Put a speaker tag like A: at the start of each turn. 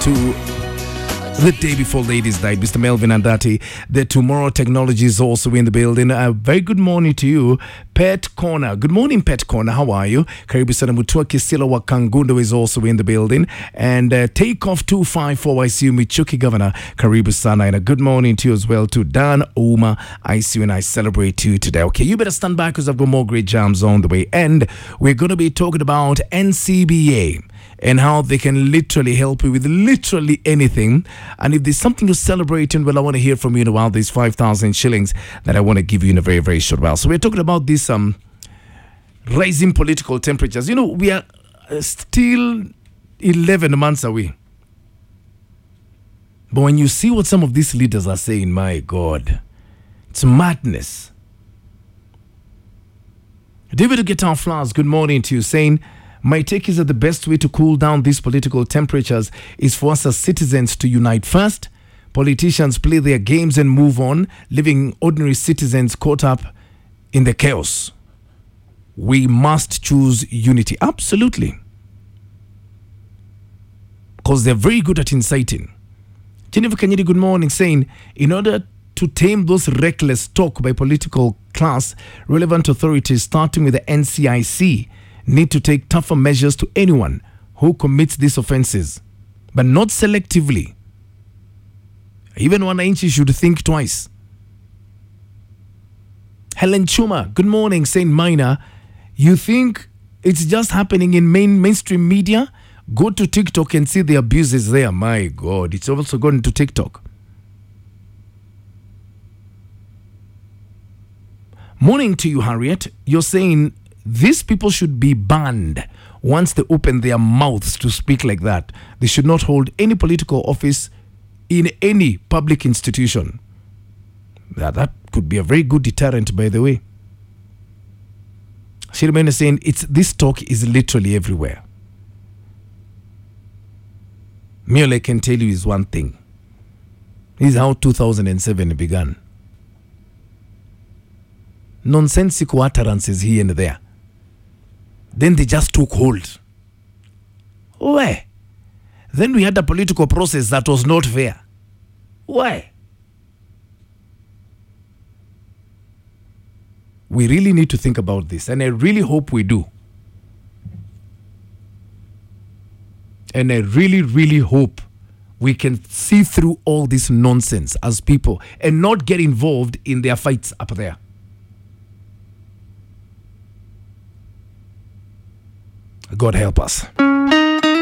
A: to the day before ladies night, Mr. Melvin Andati. The Tomorrow Technology is also in the building. A very good morning to you, Pet Corner. Good morning, Pet Corner. How are you? Karibu sana Mutua Kisila wa Kangundo is also in the building. And Takeoff 254, I see you, Michuki Governor. Karibu sana. And a good morning to you as well, to Dan Uma. I see you and I celebrate you today. Okay, you better stand by because I've got more great jams on the way. And we're going to be talking about NCBA and how they can literally help you with literally anything. And if there's something you're celebrating, well, I want to hear from you in a while. There's 5,000 shillings that I want to give you in a very, very short while. So we're talking about this rising political temperatures. You know, we are still 11 months away. But when you see what some of these leaders are saying, my God, it's madness. David Guitar Flowers, good morning to you, saying, my take is that the best way to cool down these political temperatures is for us as citizens to unite first. Politicians play their games and move on, leaving ordinary citizens caught up in the chaos. We must choose unity. Absolutely. Because they're very good at inciting. Jennifer Kanyeri, good morning, saying, in order to tame those reckless talk by political class, relevant authorities, starting with the NCIC, need to take tougher measures to anyone who commits these offenses, but not selectively. Even wananchi should think twice. Helen Chuma, good morning, saying, Minor, you think it's just happening in mainstream media? Go to TikTok and see the abuses there. My God, it's also gone to TikTok. Morning to you, Harriet. You're saying these people should be banned once they open their mouths to speak like that. They should not hold any political office in any public institution. That could be a very good deterrent, by the way. Shirman is saying this talk is literally everywhere. Me, all I can tell you is one thing. This is how 2007 began. Nonsensical utterances here and there. Then they just took hold. Why? Then we had a political process that was not fair. Why? We really need to think about this, and I really hope we do. And I really, really hope we can see through all this nonsense as people and not get involved in their fights up there. God help us.